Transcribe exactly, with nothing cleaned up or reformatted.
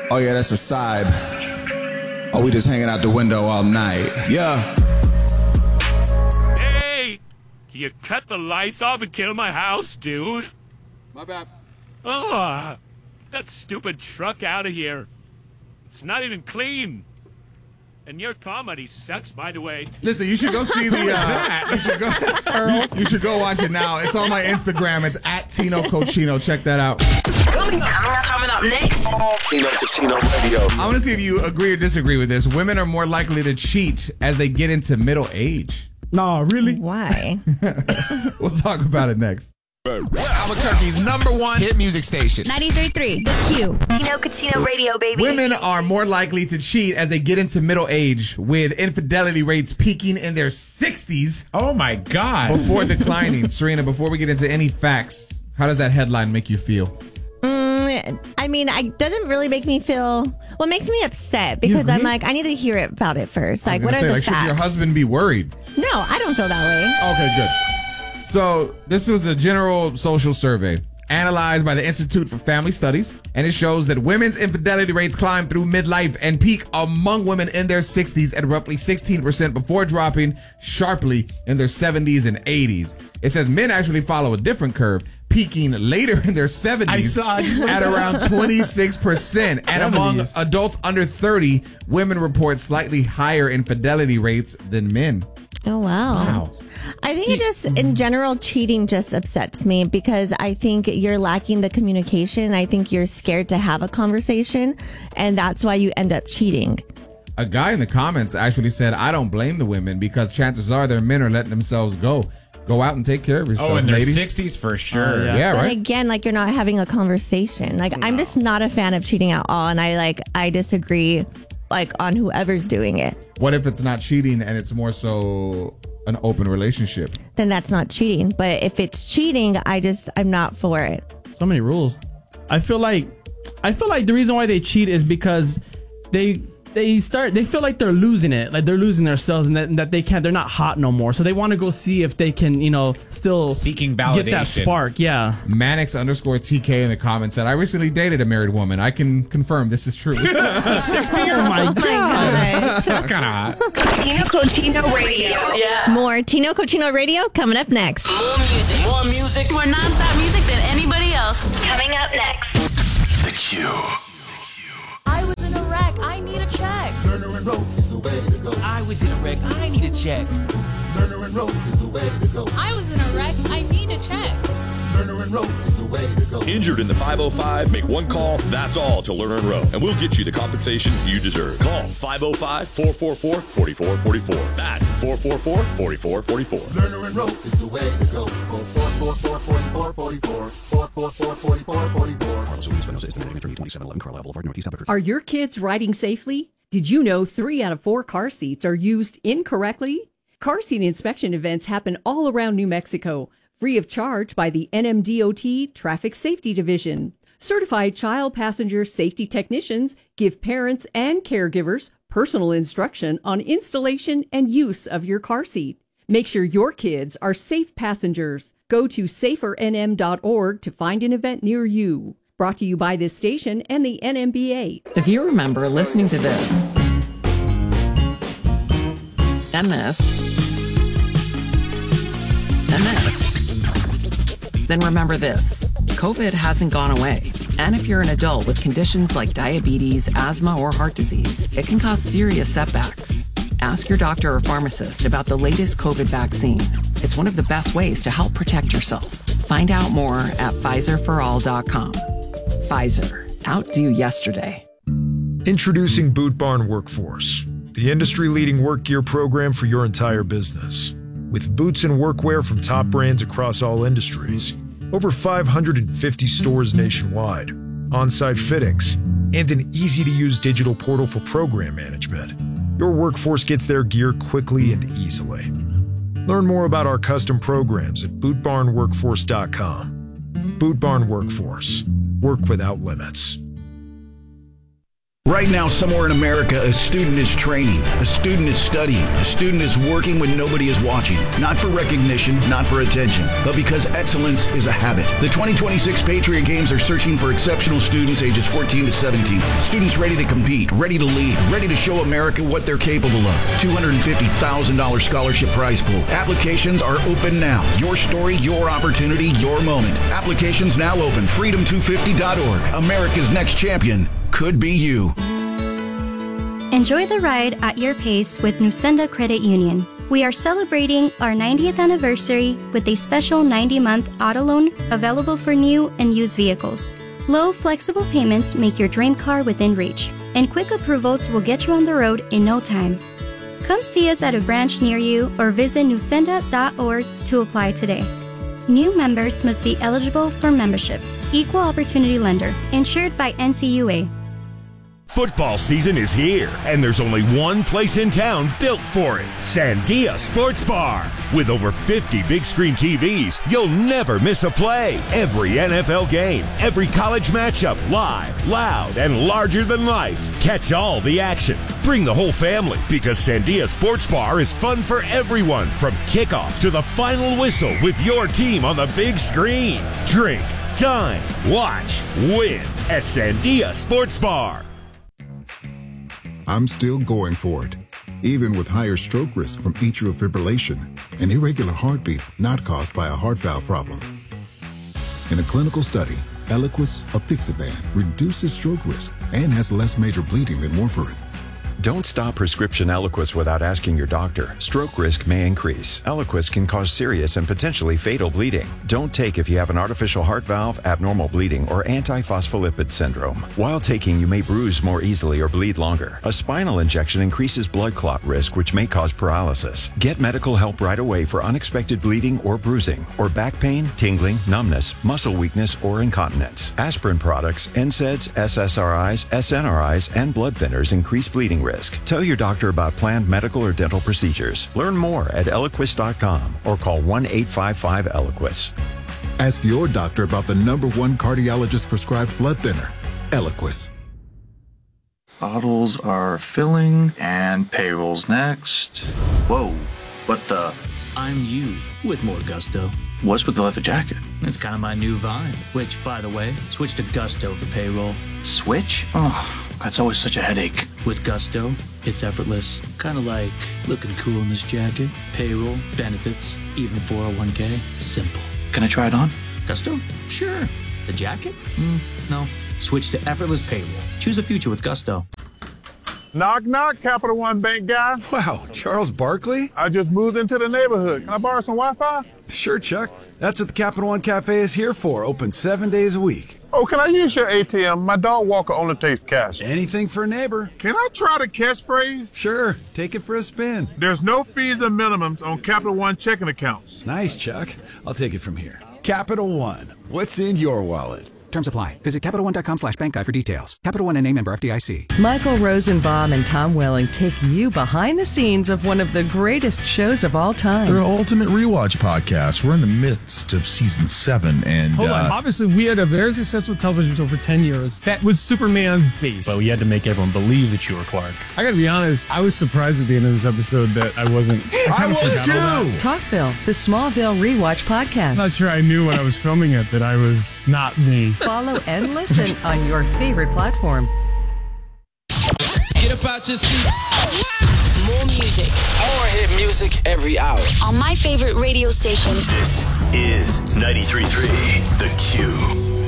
Oh yeah, that's a side. Oh, we just hanging out the window all night. Yeah. Hey, can you cut the lights off and kill my house, dude? My bad. Oh, that stupid truck out of here. It's not even clean. And your comedy sucks, by the way. Listen, you should go see the. Uh, you should go. you, you should go watch it now. It's on my Instagram. It's at Tino Cochino. Check that out. Coming up, coming up next. Tino Cochino Radio. I want to see if you agree or disagree with this. Women are more likely to cheat as they get into middle age. No, really? Why? We'll talk about it next. Albuquerque's number one hit music station. ninety-three point three, The Q. Tino Cochino Radio, baby. Women are more likely to cheat as they get into middle age, with infidelity rates peaking in their sixties. Oh, my God. Before declining. Serena, before we get into any facts, how does that headline make you feel? Mm, I mean, it doesn't really make me feel... Well, it makes me upset because I'm like, I need to hear it about it first. Like, what are say, the like, facts? Should your husband be worried? No, I don't feel that way. Okay, good. So this was a general social survey analyzed by the Institute for Family Studies, and it shows that women's infidelity rates climb through midlife and peak among women in their sixties at roughly sixteen percent before dropping sharply in their seventies and eighties. It says men actually follow a different curve, peaking later in their seventies at around twenty-six percent. And among adults under thirty, women report slightly higher infidelity rates than men. Oh, wow. Wow. I think it just, in general, cheating just upsets me because I think you're lacking the communication. I think you're scared to have a conversation, and that's why you end up cheating. A guy in the comments actually said, I don't blame the women because chances are their men are letting themselves go. Go out and take care of yourself, Oh, in their ladies. sixties for sure. Uh, yeah, yeah, But right? again, like, you're not having a conversation. Like, no. I'm just not a fan of cheating at all, and I, like, I disagree, like, on whoever's doing it. What if it's not cheating and it's more so an open relationship? Then that's not cheating. But if it's cheating, I just, I'm not for it. So many rules. I feel like, I feel like the reason why they cheat is because they, they start, they feel like they're losing it. Like they're losing themselves and that, and that they can't, they're not hot no more. So they want to go see if they can, you know, still seeking validation. Get that spark. Yeah. Mannix underscore T K in the comments said, I recently dated a married woman. I can confirm this is true. sixty Oh my God. That's kind of hot. Tino Cochino Radio. Yeah. More Tino Cochino Radio coming up next. More music. More music. More non-stop music than anybody else. Coming up next. The Q. I was in a wreck. I need a check. Lerner and Rowe is the way to go. I was in a wreck. I need a check. Lerner and Rowe is the way to go. I was in a wreck. I need a check. Lerner and Rowe is the way to go. Injured in the five oh five? Make one call, that's all, to Lerner and Rowe, and we'll get you the compensation you deserve. Call five oh five, four four four, four four four four. That's four four four, four four four four. Lerner and Rowe is the way to go. Call four four four, four four four four. four four four, four four four four. Are your kids riding safely? Did you know three out of four car seats are used incorrectly? Car seat inspection events happen all around New Mexico, free of charge by the N M D O T Traffic Safety Division. Certified child passenger safety technicians give parents and caregivers personal instruction on installation and use of your car seat. Make sure your kids are safe passengers. Go to safer n m dot org to find an event near you. Brought to you by this station and the N M B A. If you remember listening to this and this and this, then remember this. COVID hasn't gone away. And if you're an adult with conditions like diabetes, asthma, or heart disease, it can cause serious setbacks. Ask your doctor or pharmacist about the latest COVID vaccine. It's one of the best ways to help protect yourself. Find out more at Pfizer for all dot com. Pfizer. Outdo yesterday. Introducing Boot Barn Workforce, the industry-leading work gear program for your entire business. With boots and workwear from top brands across all industries, over five hundred fifty stores nationwide, on-site fittings, and an easy-to-use digital portal for program management, your workforce gets their gear quickly and easily. Learn more about our custom programs at boot barn workforce dot com. Boot Barn Workforce. Work without limits. Right now, somewhere in America, a student is training, a student is studying, a student is working when nobody is watching. Not for recognition, not for attention, but because excellence is a habit. The twenty twenty-six Patriot Games are searching for exceptional students ages fourteen to seventeen. Students ready to compete, ready to lead, ready to show America what they're capable of. two hundred fifty thousand dollars scholarship prize pool. Applications are open now. Your story, your opportunity, your moment. Applications now open. freedom two fifty dot org. America's next champion could be you. Enjoy the ride at your pace with Nusenda Credit Union. We are celebrating our ninetieth anniversary with a special ninety-month auto loan available for new and used vehicles. Low, flexible payments make your dream car within reach, and quick approvals will get you on the road in no time. Come see us at a branch near you or visit nusenda dot org to apply today. New members must be eligible for membership. Equal Opportunity Lender, insured by N C U A. Football season is here, and there's only one place in town built for it, Sandia Sports Bar. With over fifty big screen T Vs, you'll never miss a play. Every N F L game, every college matchup, live, loud, and larger than life. Catch all the action. Bring the whole family, because Sandia Sports Bar is fun for everyone, from kickoff to the final whistle with your team on the big screen. Drink, dine, watch, win at Sandia Sports Bar. I'm still going for it, even with higher stroke risk from atrial fibrillation, an irregular heartbeat not caused by a heart valve problem. In a clinical study, Eliquis apixaban reduces stroke risk and has less major bleeding than warfarin. Don't stop prescription Eliquis without asking your doctor. Stroke risk may increase. Eliquis can cause serious and potentially fatal bleeding. Don't take if you have an artificial heart valve, abnormal bleeding, or antiphospholipid syndrome. While taking, you may bruise more easily or bleed longer. A spinal injection increases blood clot risk, which may cause paralysis. Get medical help right away for unexpected bleeding or bruising, or back pain, tingling, numbness, muscle weakness, or incontinence. Aspirin products, N SAIDs, S S R Is, S N R Is, and blood thinners increase bleeding risk. Risk. Tell your doctor about planned medical or dental procedures. Learn more at eliquis dot com or call one eight five five Eliquis. Ask your doctor about the number one cardiologist prescribed blood thinner, Eliquis. Bottles are filling and payrolls next. Whoa, what the? I'm you with more gusto. What's with the leather jacket? It's kind of my new vibe. Which, by the way, switch to Gusto for payroll. Switch? Oh, that's always such a headache. With Gusto, it's effortless. Kind of like looking cool in this jacket. Payroll, benefits, even four oh one k. Simple. Can I try it on? Gusto? Sure. The jacket? Mm, no. Switch to effortless payroll. Choose a future with Gusto. Knock, knock, Capital One Bank guy. Wow, Charles Barkley? I just moved into the neighborhood. Can I borrow some Wi-Fi? Sure, Chuck. That's what the Capital One Cafe is here for, open seven days a week. Oh, can I use your A T M? My dog walker only takes cash. Anything for a neighbor. Can I try the catchphrase? Sure, take it for a spin. There's no fees or minimums on Capital One checking accounts. Nice, Chuck. I'll take it from here. Capital One, what's in your wallet? Terms apply. Visit Capital One dot com slash bank guide for details. Capital One and name member F D I C. Michael Rosenbaum and Tom Welling take you behind the scenes of one of the greatest shows of all time. They're Ultimate Rewatch podcast. We're in the midst of season seven. And Hold uh, on. Obviously, we had a very successful television show for ten years. That was Superman based. But we had to make everyone believe that you were Clark. I got to be honest. I was surprised at the end of this episode that I wasn't. I, I was too. Talkville, the Smallville Rewatch podcast. I'm not sure I knew when I was filming it that I was not me. Follow and listen on your favorite platform. Get up out your seat. More music. More hit music every hour. On my favorite radio station. This is ninety-three point three The Q.